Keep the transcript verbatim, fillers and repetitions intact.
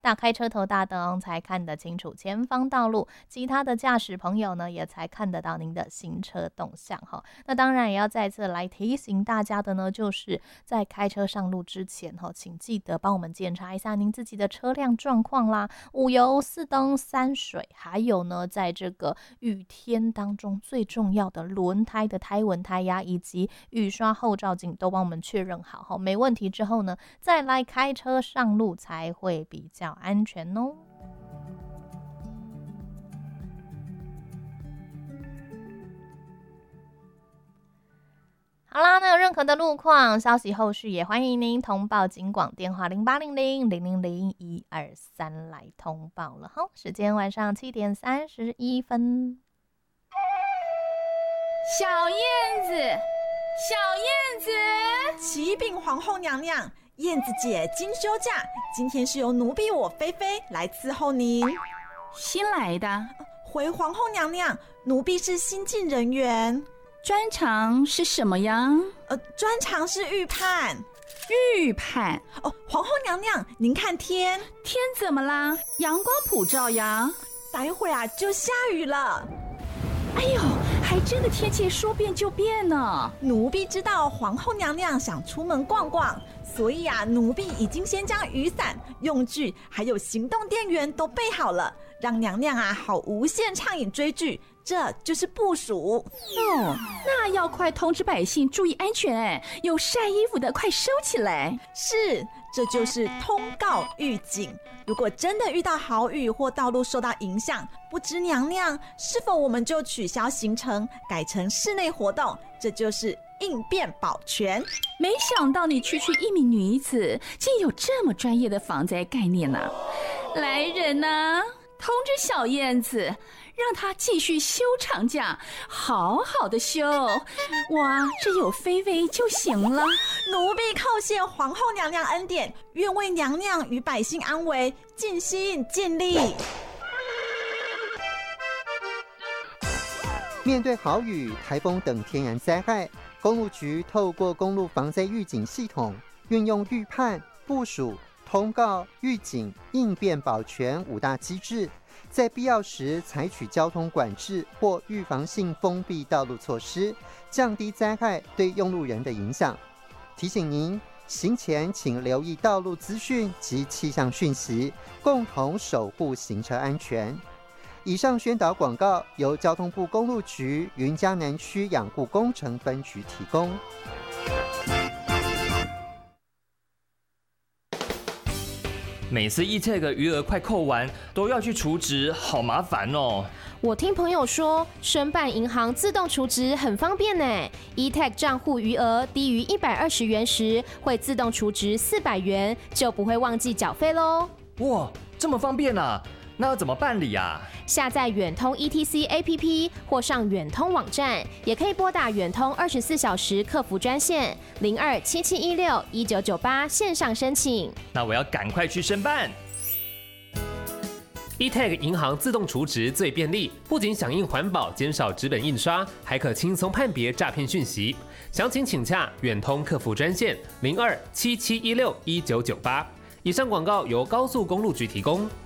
打开车头大灯才看得清楚前方道路，其他的驾驶朋友呢也才看得到您的行车动向哈。那当然也要再次来提醒大家的呢，就是在开车上路之前哈，请记得帮我们检查一下您自己的车辆状况啦，五油、四灯、三水，还有呢，在这个雨天当中最重要的轮胎的胎纹、胎压以及雨刷、后照镜都帮我们确认好哈，没问题之后呢，再来开车上路才会比较安全哦。好啦，那有任何的路况消息，后续也欢迎您通报警广电话零八零零零零零一二三来通报了。好，时间晚上七点三十一分。 小燕子，小燕子， 启禀皇后娘娘，燕子姐今休假，今天是由奴婢我菲菲来伺候您。 新来的？ 回皇后娘娘，奴婢是新进人员。 专长是什么呀？ 呃，专长是预判。 预判？ 哦，皇后娘娘，您看天， 天怎么啦？阳光普照呀。 待会啊就下雨了。 哎呦，还真的天气说变就变呢。 奴婢知道皇后娘娘想出门逛逛，所以啊，奴婢已经先将雨伞、用具还有行动电源都备好了，让娘娘啊好无限畅饮追剧。这就是部署哦，那要快通知百姓注意安全哎！有晒衣服的快收起来。 是，这就是通告预警。如果真的遇到豪雨或道路受到影响，不知娘娘是否我们就取消行程，改成室内活动？这就是应变保全。 没想到你区区一名女子，竟有这么专业的防灾概念啊！来人啊，通知小燕子。让他继续休长假，好好的休。哇，这有菲菲就行了。 奴婢叩谢皇后娘娘恩典，愿为娘娘与百姓安危尽心尽力。 面对豪雨、台风等天然灾害，公路局透过公路防灾预警系统，运用预判、部署、通告、预警、应变保全五大机制，在必要时采取交通管制或预防性封闭道路措施，降低灾害对用路人的影响。提醒您，行前请留意道路资讯及气象讯息，共同守护行车安全。以上宣导广告由交通部公路局云嘉南区养护工程分局提供。 每次 E-Tag 余额快扣完，都要去储值，好麻烦哦。 我听朋友说，申办银行自动储值很方便呢。E-Tag 账户余额低于一百二十元时，会自动储值四百元，就不会忘记缴费喽。 哇，这么方便啊！那要怎么办理啊？ 下载远通 E T C A P P 或上远通网站，也可以拨打远通二十四小时客服专线零二七七一六一九九八线上申请。 那我要赶快去申办。 E-Tag 银行自动储值最便利，不仅响应环保，减少纸本印刷，还可轻松判别诈骗讯息。详情请洽远通客服专线零二七七一六一九九八。以上广告由高速公路局提供。